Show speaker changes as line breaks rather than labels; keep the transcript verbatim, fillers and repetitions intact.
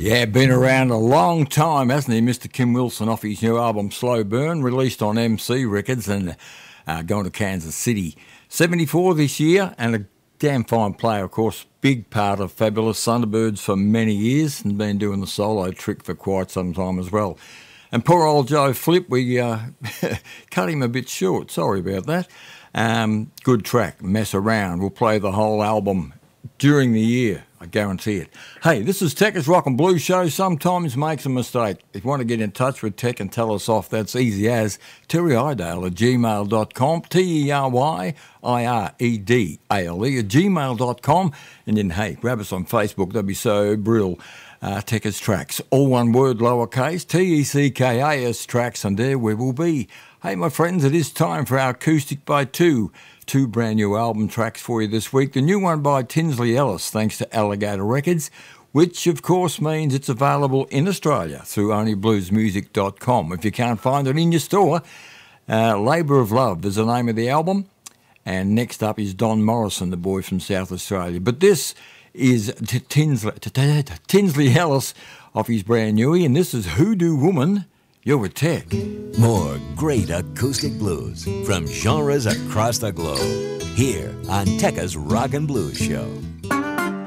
Yeah, been around a long time, hasn't he, Mister Kim Wilson, off his new album Slow Burn, released on M C Records and uh, going to Kansas City. seventy-four this year, and a damn fine player, of course, big part of Fabulous Thunderbirds for many years, and been doing the solo trick for quite some time as well. And poor old Joe Flip, we uh, cut him a bit short, sorry about that. Um, good track, Mess Around. We'll play the whole album during the year, I guarantee it. Hey, this is Tekka's Rock and Blues Show. Sometimes makes a mistake. If you want to get in touch with Tech and tell us off, that's easy as Terry Idale at gmail dot com, T E R Y I R E D A L E at gmail dot com. And then, hey, grab us on Facebook. That'd be so brill. Uh, Tekka's Tracks, all one word, lowercase, T E C K A S Tracks, and there we will be. Hey, my friends, it is time for our Acoustic by Two. Two brand new album tracks for you this week. The new one by Tinsley Ellis, thanks to Alligator Records, which of course means it's available in Australia through only blues music dot com. If you can't find it in your store, uh, Labour of Love is the name of the album. And next up is Don Morrison, the boy from South Australia. But this is T- Tinsley, T- T- Tinsley Ellis off his brand newie, and this is Hoodoo Woman. You're with Tech.
More great acoustic blues from genres across the globe. Here on Tekka's Rock and Blues Show.